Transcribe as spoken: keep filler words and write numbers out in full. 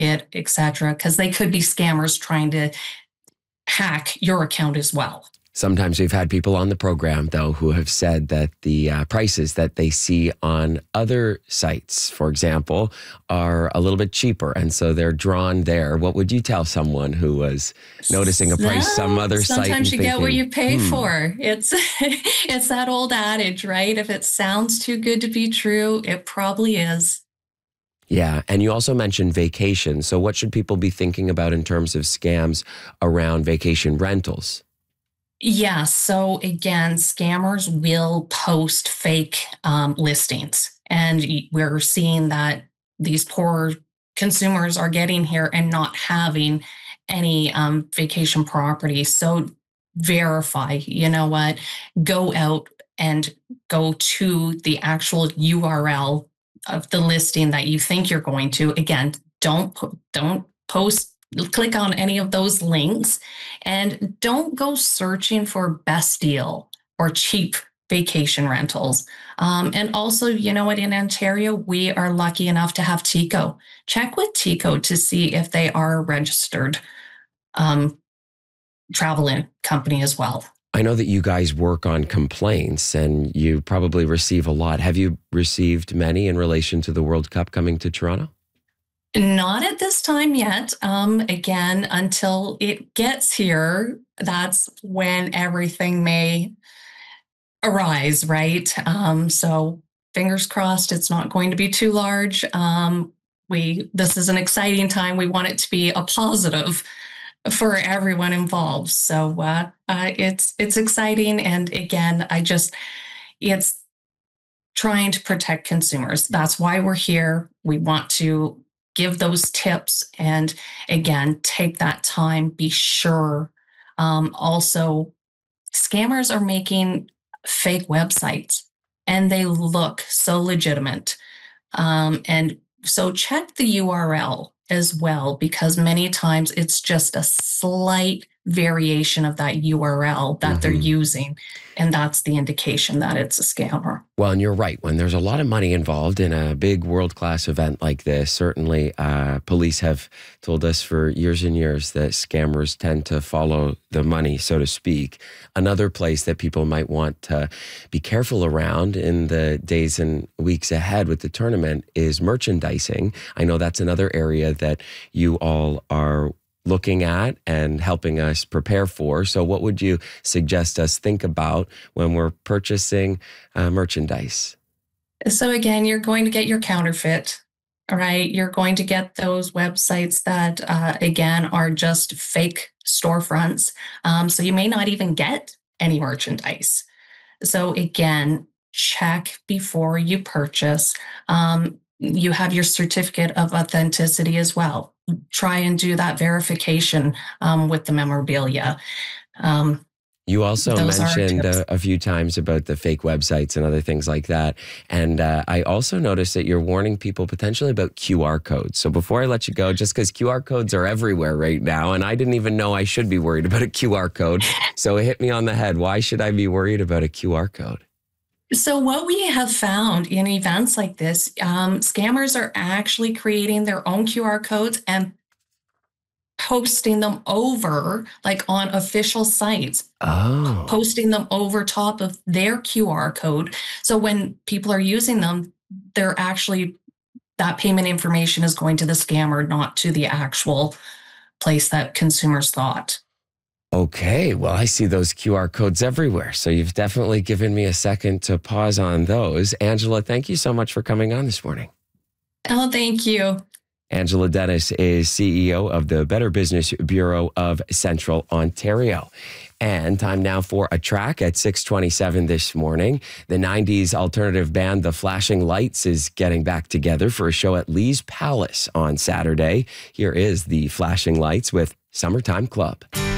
it, et cetera, because they could be scammers trying to hack your account as well. Sometimes we've had people on the program, though, who have said that the uh, prices that they see on other sites, for example, are a little bit cheaper. And so they're drawn there. What would you tell someone who was noticing a price So, some other site? Sometimes you thinking, get what you pay hmm. for. It's, it's that old adage, right? If it sounds too good to be true, it probably is. Yeah. And you also mentioned vacation. So what should people be thinking about in terms of scams around vacation rentals? Yeah. So again, scammers will post fake um, listings. And we're seeing that these poor consumers are getting here and not having any um, vacation property. So verify, you know what, go out and go to the actual U R L of the listing that you think you're going to. Again, don't don't post click on any of those links, and don't go searching for best deal or cheap vacation rentals. Um, and also, you know what, in Ontario, we are lucky enough to have TECO. Check with TECO to see if they are a registered um, travel company as well. I know that you guys work on complaints and you probably receive a lot. Have you received many in relation to the World Cup coming to Toronto? Not at this time yet. Um, again, until it gets here, that's when everything may arise, right? Um, so fingers crossed it's not going to be too large. Um, we this is an exciting time. We want it to be a positive for everyone involved. So uh, uh, it's it's exciting. And again, I just, it's trying to protect consumers. That's why we're here. We want to give those tips and, again, take that time, be sure. Um, also, scammers are making fake websites and they look so legitimate. Um, and so check the U R L as well, because many times it's just a slight variation of that U R L that mm-hmm. they're using. And that's the indication that it's a scammer. Well, and you're right. When there's a lot of money involved in a big world-class event like this, certainly uh, police have told us for years and years that scammers tend to follow the money, so to speak. Another place that people might want to be careful around in the days and weeks ahead with the tournament is merchandising. I know that's another area that you all are looking at and helping us prepare for. So what would you suggest us think about when we're purchasing uh, merchandise? So again, you're going to get your counterfeit, right? You're going to get those websites that, uh, again, are just fake storefronts. Um, so you may not even get any merchandise. So again, check before you purchase. Um, you have your certificate of authenticity as well. Try and do that verification um, with the memorabilia. Um, you also mentioned a, a few times about the fake websites and other things like that. And uh, I also noticed that you're warning people potentially about Q R codes. So before I let you go, just because Q R codes are everywhere right now, and I didn't even know I should be worried about a Q R code. So it hit me on the head. Why should I be worried about a Q R code? So what we have found in events like this, um, scammers are actually creating their own Q R codes and posting them over, like on official sites, oh. posting them over top of their Q R code. So when people are using them, they're actually, that payment information is going to the scammer, not to the actual place that consumers thought. Okay, well, I see those Q R codes everywhere. So you've definitely given me a second to pause on those. Angela, thank you so much for coming on this morning. Oh, thank you. Angela Dennis is C E O of the Better Business Bureau of Central Ontario. And time now for a track at six twenty-seven this morning. The nineties alternative band The Flashing Lights is getting back together for a show at Lee's Palace on Saturday. Here is The Flashing Lights with Summertime Club.